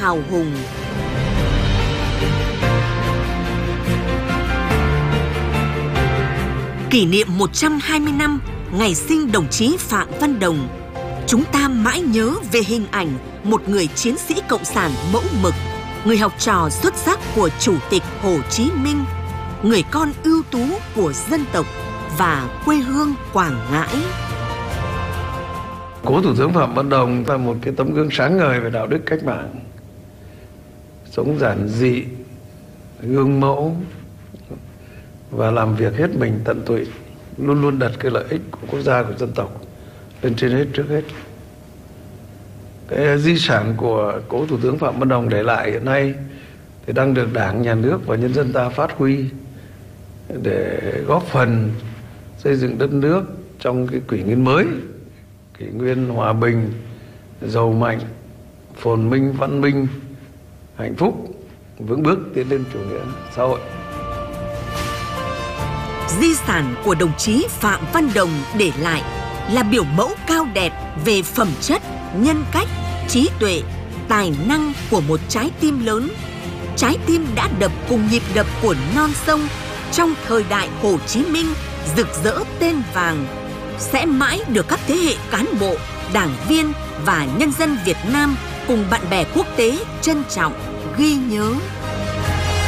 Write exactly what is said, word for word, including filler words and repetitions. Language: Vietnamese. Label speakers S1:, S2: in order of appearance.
S1: hào hùng. Kỷ niệm một trăm hai mươi năm ngày sinh đồng chí Phạm Văn Đồng, chúng ta mãi nhớ về hình ảnh một người chiến sĩ cộng sản mẫu mực, người học trò xuất sắc của Chủ tịch Hồ Chí Minh, người con ưu tú của dân tộc và quê hương Quảng Ngãi.
S2: Cố Thủ tướng Phạm Văn Đồng là một cái tấm gương sáng ngời về đạo đức cách mạng, sống giản dị, gương mẫu và làm việc hết mình tận tụy, luôn luôn đặt cái lợi ích của quốc gia, của dân tộc lên trên hết, trước hết. Cái di sản của Cố Thủ tướng Phạm Văn Đồng để lại hiện nay thì đang được Đảng, Nhà nước và nhân dân ta phát huy để góp phần xây dựng đất nước trong cái kỷ nguyên mới, kỷ nguyên hòa bình, giàu mạnh, phồn minh, văn minh, hạnh phúc, vững bước tiến lên chủ nghĩa xã hội.
S1: Di sản của đồng chí Phạm Văn Đồng để lại là biểu mẫu cao đẹp về phẩm chất, nhân cách, trí tuệ, tài năng của một trái tim lớn. Trái tim đã đập cùng nhịp đập của non sông trong thời đại Hồ Chí Minh rực rỡ tên vàng, sẽ mãi được các thế hệ cán bộ, đảng viên và nhân dân Việt Nam cùng bạn bè quốc tế trân trọng, ghi nhớ.